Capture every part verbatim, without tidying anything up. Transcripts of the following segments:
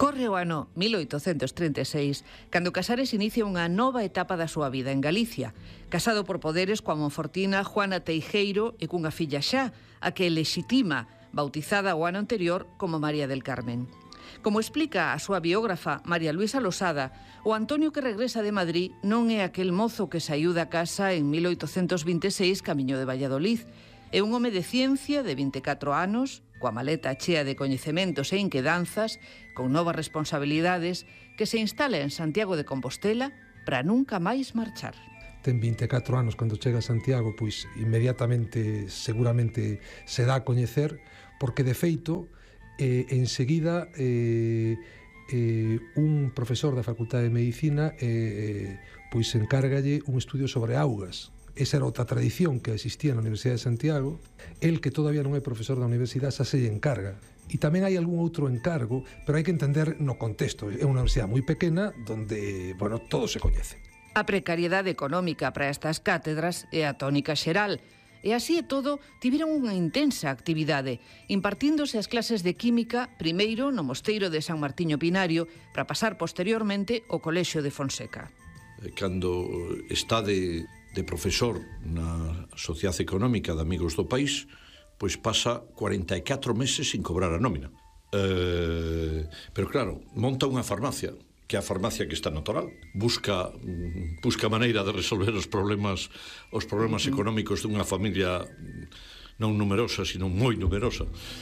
Corre o ano mil oitocentos trinta e seis, cando Casares inicia unha nova etapa da súa vida en Galicia, casado por poderes coa monfortina Juana Teijeiro e cunha filla xa, a que lexitima, bautizada o ano anterior como María del Carmen. Como explica a súa biógrafa María Luisa Losada, o Antonio que regresa de Madrid non é aquel mozo que saiu da casa en mil oitocentos vinte e seis camiño de Valladolid. É un home de ciencia de vinte e catro anos, coa maleta chea de coñecementos e inquedanzas, con novas responsabilidades, que se instala en Santiago de Compostela para nunca máis marchar. Ten vinte e catro anos cando chega a Santiago, pois inmediatamente, seguramente, se dá a coñecer, porque de feito, eh, enseguida, eh, eh, un profesor da Facultade de Medicina eh, pois encárgalle un estudio sobre augas. Esa era outra tradición que existía na Universidade de Santiago. El, que todavía non é profesor da universidade, xa se lle encarga. E tamén hai algún outro encargo, pero hai que entender no contexto. É unha universidade moi pequena, donde, bueno, todo se coñece. A precariedade económica para estas cátedras é a tónica xeral, e así e todo tiveron unha intensa actividade, impartíndose as clases de química primeiro no mosteiro de San Martiño Pinario, para pasar posteriormente ao Colexio de Fonseca. Cando está de... de profesor na Sociedade Económica de Amigos do País, pois pasa cuarenta e catro meses sin cobrar a nómina. Eh, pero claro, monta unha farmacia, que é a farmacia que está no Toral. Busca, busca maneira de resolver os problemas, os problemas económicos dunha familia non numerosa, sino moi numerosa.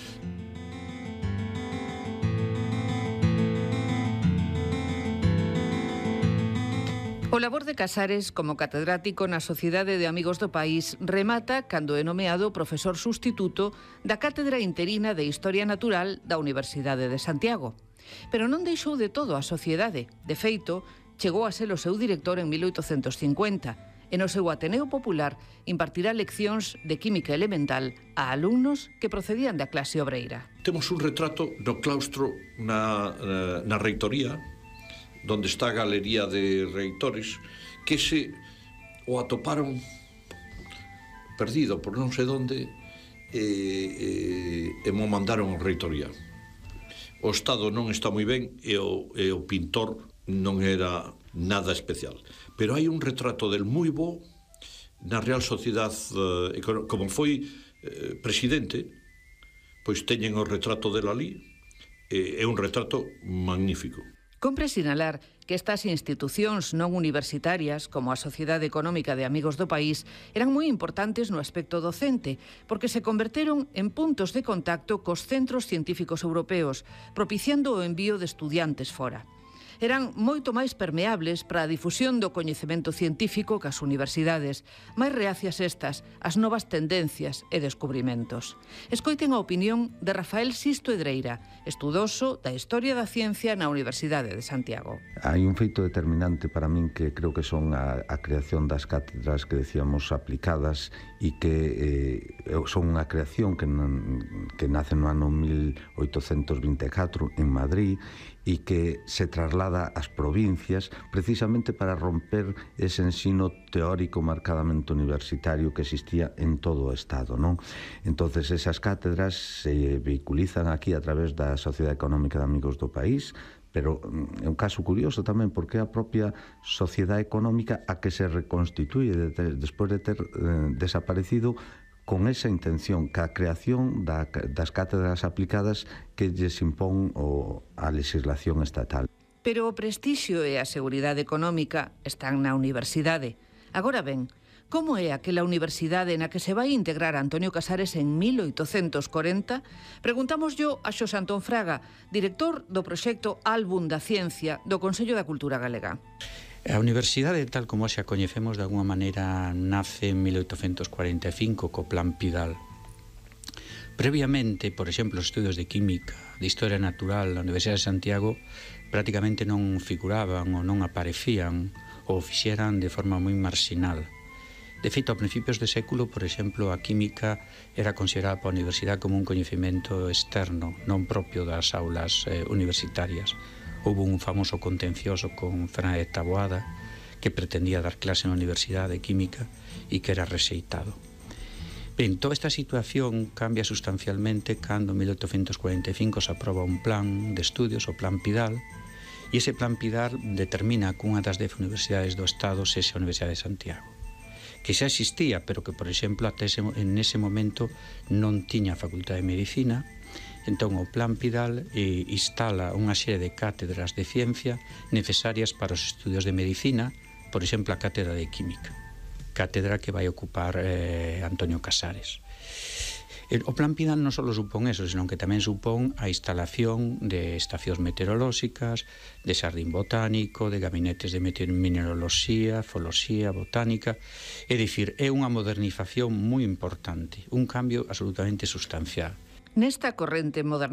O labor de Casares como catedrático na Sociedade de Amigos do País remata cando é nomeado profesor sustituto da Cátedra Interina de Historia Natural da Universidade de Santiago. Pero non deixou de todo a sociedade. De feito, chegou a ser o seu director en mil oitocentos cincuenta e no seu Ateneo Popular impartirá leccións de química elemental a alumnos que procedían da clase obreira. Temos un retrato no claustro na, na reitoría, donde está a galería de reitores, que se o atoparon perdido por non sei onde e, e, e mo mandaron ao reitoría. O estado non está moi ben e o, e o pintor non era nada especial. Pero hai un retrato del moi bo na Real Sociedade, eh, como foi eh, presidente, pois teñen o retrato del ali, e é un retrato magnífico. Compre sinalar que estas institucións non universitarias, como a Sociedade Económica de Amigos do País, eran moi importantes no aspecto docente, porque se converteron en puntos de contacto cos centros científicos europeos, propiciando o envío de estudiantes fora. Eran moito máis permeables para a difusión do coñecemento científico que as universidades, máis reacias estas ás novas tendencias e descubrimentos. Escoiten a opinión de Rafael Sisto Edreira, estudoso da Historia da Ciencia na Universidade de Santiago. Hai un feito determinante para min que creo que son a, a creación das cátedras que decíamos aplicadas e que eh, son unha creación que, non, que nace no ano mil oitocentos vinte e catro en Madrid e que se traslada ás provincias precisamente para romper ese ensino teórico marcadamente universitario que existía en todo o Estado, non? Entonces esas cátedras se vehiculizan aquí a través da Sociedade Económica de Amigos do País, pero é un caso curioso tamén porque é a propia Sociedade Económica a que se reconstituye de ter, despois de ter eh, desaparecido con esa intención, que a creación da, das cátedras aplicadas que lles impón o, a legislación estatal. Pero o prestixio e a seguridade económica están na universidade. Agora ben, como é aquela universidade na que se vai integrar Antonio Casares en mil oitocentos corenta? Preguntamos yo a Xosé Antón Fraga, director do proxecto Álbum da Ciencia do Consello da Cultura Galega. A universidade, tal como xa coñecemos, de alguma maneira nace en mil oitocentos cuarenta e cinco co Plan Pidal. Previamente, por exemplo, os estudios de química, de historia natural na Universidade de Santiago prácticamente non figuraban ou non aparecían ou fixeran de forma moi marxinal. De feito, a principios de século, por exemplo, a química era considerada pola universidade como un coñecemento externo, non propio das aulas eh, universitarias. Houve un famoso contencioso con Fernández Taboada que pretendía dar clase na Universidade de Química e que era rexeitado. Ben, toda esta situación cambia sustancialmente cando en mil oitocentos cuarenta e cinco se aproba un plan de estudios, o Plan Pidal, e ese Plan Pidal determina que unha das dez universidades do Estado sexa a Universidade de Santiago, que xa existía, pero que, por exemplo, até ese, en ese momento non tiña a Facultade de Medicina. Entón, o Plan Pidal eh, instala unha serie de cátedras de ciencia necesarias para os estudios de medicina, por exemplo, a cátedra de química, cátedra que vai ocupar eh, Antonio Casares. O Plan Pidal non só supón eso, senón que tamén supón a instalación de estacións meteorolóxicas, de xardín botánico, de gabinetes de mineraloxía, zooloxía, botánica. É dicir, é unha modernización moi importante, un cambio absolutamente sustancial. Nesta corrente moderna